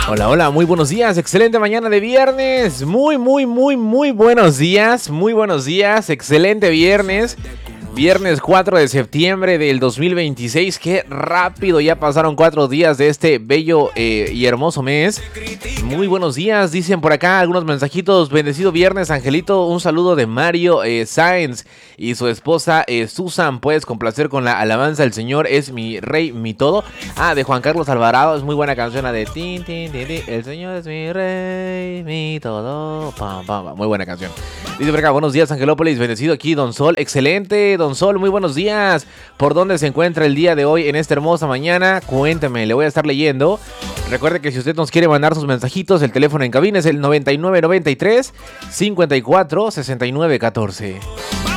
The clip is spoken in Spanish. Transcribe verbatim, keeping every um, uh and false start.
Hola, hola, muy buenos días, excelente mañana de viernes, muy, muy, muy, muy buenos días, muy buenos días, excelente viernes, viernes cuatro de septiembre del dos mil veintiséis, qué rápido, ya pasaron cuatro días de este bello eh, y hermoso mes. Muy buenos días, dicen por acá algunos mensajitos, bendecido viernes, Angelito, un saludo de Mario eh, Sáenz y su esposa eh, Susan, puedes complacer con la alabanza, el Señor es mi rey, mi todo. Ah, de Juan Carlos Alvarado, es muy buena canción, la de tin, tin, tin, tin, el Señor es mi rey, mi todo, pam, pam, pam. Muy buena canción. Dice por acá, buenos días Angelópolis, bendecido aquí Don Sol, excelente Don Sol, muy buenos días. ¿Por dónde se encuentra el día de hoy en esta hermosa mañana? Cuénteme, le voy a estar leyendo. Recuerde que si usted nos quiere mandar sus mensajitos, el teléfono en cabina es el noventa y nueve noventa y tres cincuenta y cuatro sesenta y nueve catorce.